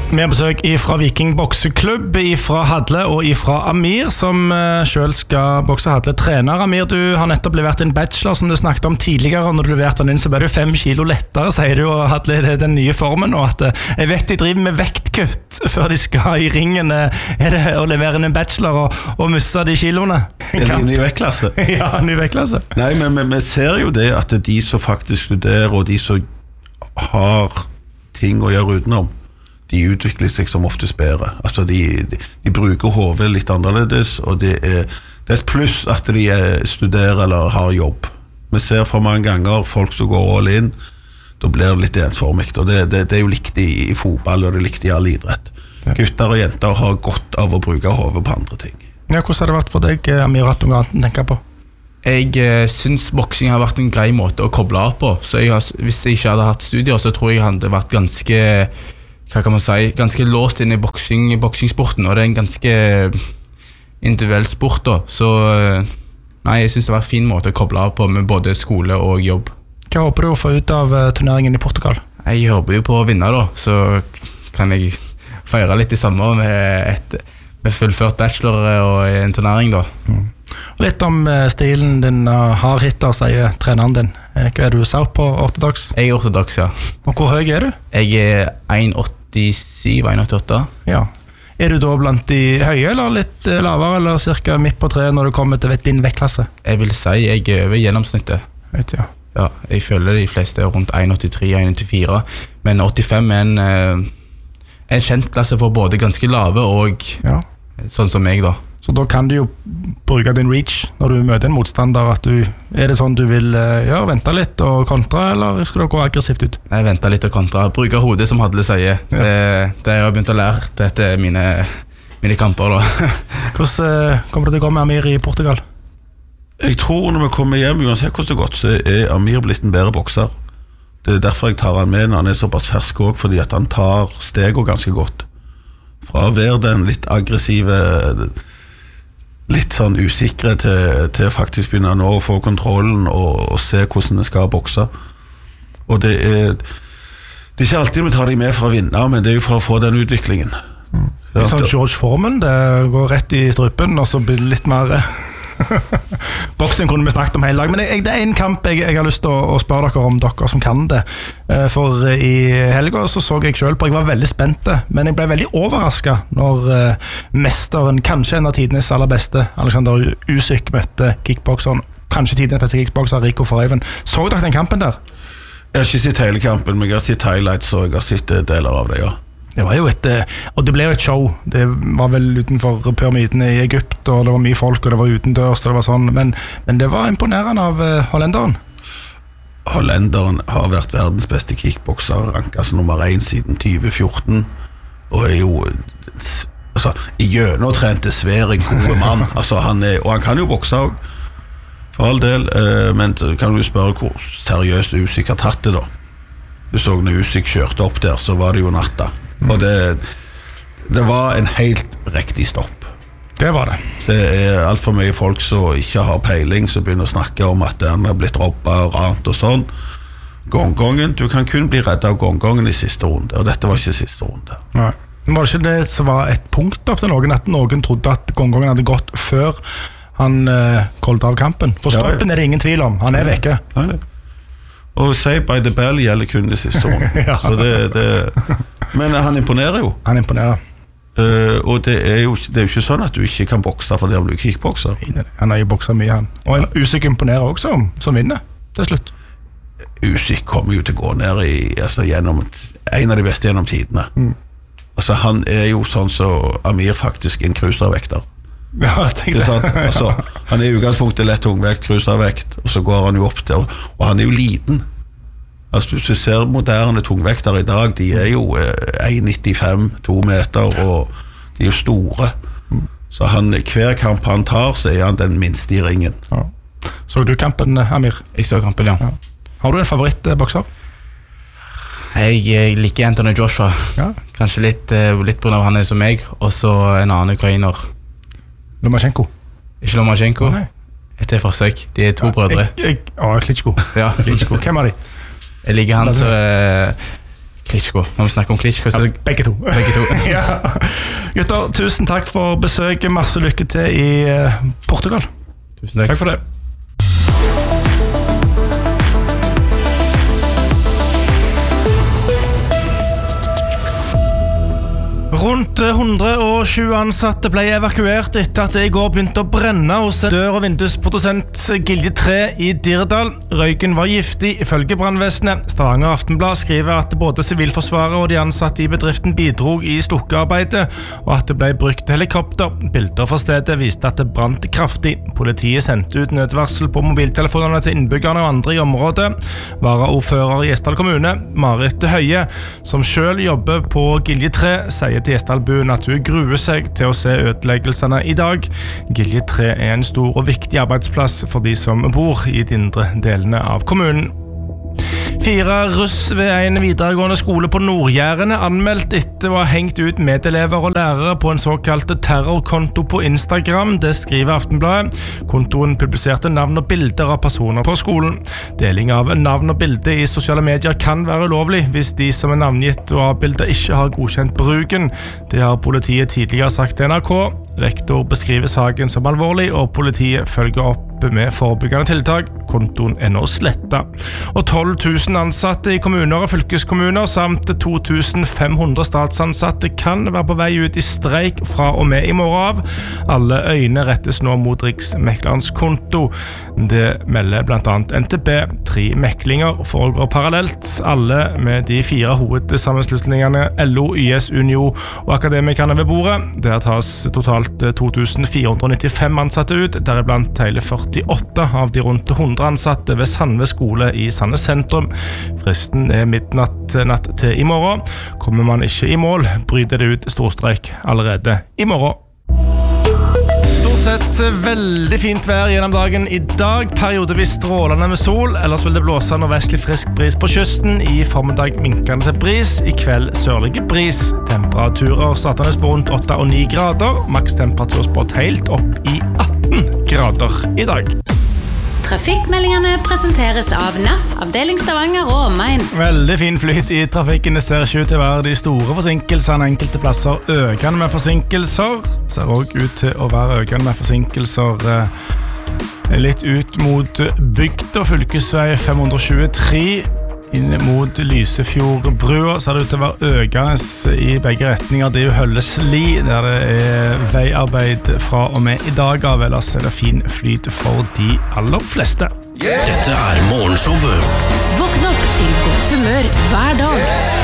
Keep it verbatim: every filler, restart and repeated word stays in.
Vi har besøk fra Viking bokseklubb, fra Hadle og fra Amir, som selv skal bokse. Hadle trener. Amir, du har nettopp levert en bachelor som du snakket om tidligere, og når du leverte den inn så ble du fem kilo lettere, sier du, og Hadle det er den nye formen, og at jeg vet de driver med vektkutt før de skal i ringen. Er det å levere inn en bachelor og, og miste de kiloene? Det er en ny vektklasse. Ja, ny vektklasse. Nei, men, men vi ser jo det at de som faktisk studerer, og de som har ting å gjøre utenom, de utvikler seg som oftest bedre. Altså de, de, de bruker hodet litt annerledes, og det er, det er et pluss at de studerer eller har jobb. Vi ser for mange ganger folk som går all in, da blir det litt ensformigt, og det, det, det er jo likt i, i fotball, og det er likt i all idrett. Ja. Gutter og jenter har godt av å bruke hodet på andre ting. Ja, hvordan har det vært for deg, Amir, at noe annet tenker på? Jeg eh, synes boksing har vært en grei måte å koble av på, så jeg har, hvis jeg ikke hadde hatt studier, så tror jeg hadde vært ganske... hva kan man si, ganske låst inn i boksing, boksingsporten, og det er en ganske individuell sport da, så nei, jeg synes det var en fin måte å koble av på med både skole og jobb. Hva håper du å få ut av turneringen i Portugal? Jeg håper jo på å vinne da, så kan jeg feire litt i sommer med, et, med fullført bachelor og en turnering da. Mm. Og litt om stilen din, hard hitter, sier treneren din. Hva er du, south på ortodox? Jeg er ortodox, ja. Og hvor høy er du? Jeg er en komma åttisyv en komma åttiåtte. Ja. Er du da blant de høye, eller litt lavere, eller cirka midt på treet når du kommer til din vektklasse? Jeg vil si jeg er over gjennomsnittet. Vet jeg. Ja, jeg føler de fleste er rundt en komma åttitre til en komma åttifire, men åttifem er en, en kjent klasse for både ganske lave og ja. Sånn som meg da. Så da kan du jo bruke din reach når du møter en motstander, at du, er det sånn du vil gjøre, vente litt og kontra, eller skal du gå aggressivt ut? Nei, vente litt og kontra, bruke hodet som Hadle sier. Ja. Det, det har jeg begynt å lære etter mine, mine kamper da. Hvordan kommer det til å gå med Amir i Portugal? Jeg tror når vi kommer hjem, uansett hvordan det gått, så er Amir blitt en bedre bokser. Det er derfor jeg tar han med når han er såpass fersk også, fordi at han tar steg ganske godt. Fra å være den litt aggressive, litt sånn usikre til, til faktisk begynne nå å få kontrollen og, og se hvordan det skal bokse. Og det er, det er ikke alltid vi tar de med for å vinne, men det er jo for å få den utviklingen. Mm. Det er sånn George Foreman, det går rett i strupen, og så blir det litt mer... Boksing kunne vi snakket om hele dag, men jeg, det er en kamp jeg, jeg har lyst til å, å spørre dere om, dere som kan det. For i helga så så jeg selv på, jeg var veldig spent, men jeg ble veldig overrasket når uh, mesteren, kanskje en av tidenes aller beste, Alexander Usyk, møtte kickbokseren, kanskje tidenes beste kickbokser, Rico Verhoeven. Så dere den kampen der? Jeg har ikke sett hele kampen, men jeg har sett highlights, og jeg har sett deler av det, ja. Det var jo et, og det ble jo et show. Det var vel utenfor pyramidene i Egypt, og det var mye folk, og det var utendørs, og det var sånn, men, men det var imponerende av uh, hollenderen. Hollenderen har vært verdens beste kickbokser, ranket som nummer én siden tjue fjorten, og er jo altså, i gjennomtrente svære gode mann, altså, han er, og han kan jo bokse også, for all del, uh, men kan du spørre hvor seriøst Usyk har tatt det da? Du så når Usyk kjørte opp der, så var det jo natta. Og det, det var en helt riktig stopp. Det var det. Det er alt for mye folk som ikke har peiling, som begynner å snakke om at den har blitt robbet og rant og sånn. Gongongen, du kan kun bli reddet av gongongen i siste runde, og dette var ikke siste runde. Nei. Var det ikke det som var et punkt opp til noen, at noen trodde at gongongen hadde gått før han uh, koldet av kampen? For stolpen ja, ja. Er det ingen tvil om, han er vekke. Nei, det. Og Say by the Bell gjelder kun det siste året. ja. Så det, det, men han imponerer jo. Han imponerer. Uh, og det er, jo, det er jo ikke sånn at du ikke kan bokse for det om du er kickbokser. Han har jo bokset mye, han. Og en Usyk imponerer også, som vinner til slutt. Usyk kommer jo til å gå ned i, altså, gjennom, en av de beste gjennom tidene. Mm. Altså, han er jo sånn så Amir faktisk en cruiservekter. Ja, det sånn, altså, han er i utgangspunktet lett tungvekt, cruiservekt, og så går han jo opp til, og, og han er jo liten. Altså, hvis du ser moderne tungvekter i dag, de er jo eh, en komma nittifem, to meter, og de er jo store. Så han, hver kamp han tar, så er han den minste i ringen. Ja. Så du kampen, Amir? Jeg så kampen, ja. ja. Har du en favorittbokser? Jeg, jeg liker Anthony Joshua. Ja. Kanskje litt, litt på grunn av han er som meg, og så en annen ukrainer. Lomachenko. Ikke Lomachenko. Nei. Etter forsøk. De er to ja, brødre. Jeg, jeg, å, Klitschko. Ja. Klitschko. Hvem er de? Jeg liker han som Klitschko. Når vi snakker om Klitschko, så... Ja, begge to. Begge to. Ja. Gutter, tusen takk for besøket. Masse lykke til i Portugal. Tusen takk. Takk for det. Rundt hundre og tjue ansatte ble evakuert etter at det i går begynte å brenne hos en dør- og vindusprodusent Gilje tre i Dirdal. Røyken var giftig ifølge brannvesenet. Stavanger Aftenblad skriver at både Sivilforsvaret og de ansatte i bedriften bidrog i slukkearbeidet, og at det ble brukt helikopter. Bilder fra stedet viste at det brant kraftig. Politiet sendte ut nødvarsel på mobiltelefonene til innbyggerne og andre i området. Varaordfører i Gjesdal kommune, Marit Høie, som selv jobber på Gilje tre, sier til Gjesdalbuen at hun gruer seg til å se ødeleggelsene i dag. Gilje tre er en stor og viktig arbeidsplass for de som bor i de indre delene av kommunen. Fire russ ved en videregående skole på Nordjæren er anmeldt etter å ha hengt ut medelever og lærere på en såkalt terrorkonto på Instagram. Det skriver Aftenbladet. Kontoen publiserte navn og bilder av personer på skolen. Deling av navn og bilder i sosiale medier kan være ulovlig hvis de som er navngitt og avbildet ikke har godkjent bruken. Det har politiet tidligere sagt til N R K. Rektor beskriver saken som alvorlig, og politiet følger opp med forebyggende tiltak. Kontoen er nå slettet. Og tolv tusen ansatte i kommuner og fylkeskommuner samt to tusen fem hundre statsansatte kan være på vei ut i streik fra og med i morgen av. Alle øyne rettes nå mot Riksmeklerens konto. Det melder blant annet N T B. Tre meklinger foregår parallelt, alle med de fire hovedsammenslutningene L O, Y S, Unio og Akademikerne ved bordet. Der tas totalt to tusen fire hundre nittifem ansatte ut, deriblant hele førtiåtte av de rundt hundre ansatte ved Sandve skole i Sandnes sentrum. Fristen er midnatt natt til i morgen. Kommer man ikke i mål, bryter det ut storstreik allerede i morgen. Stort sett veldig fint vær gjennom dagen i dag. Periodevis strålende med sol, ellers vil det blåse nordvestlig frisk bris på kysten. I formiddag minkende til bris, i kveld sørlige bris. Temperaturer startende på rundt åtte og ni grader. Makstemperatur spådd helt opp i atten grader i dag. Trafikkmeldingene presenteres av N A F, avdeling Stavanger og omegn. Veldig fin flyt i trafikken. Det ser ikke ut til å være de store forsinkelsene. Enkelte plasser økende med forsinkelser. Ser også ut til å være økende med forsinkelser eh, litt ut mot bygda. Fylkesvei fem hundre tjuetre inn mot Lysefjordbrua. Ser det ut til å være økende i begge retninger. Det er jo Høllesli, der det er veiarbeid fra og med i dag av. Ellers er det fin flyt for de aller fleste. Dette er Morgenshowet. Våkn opp til godt humør hver dag.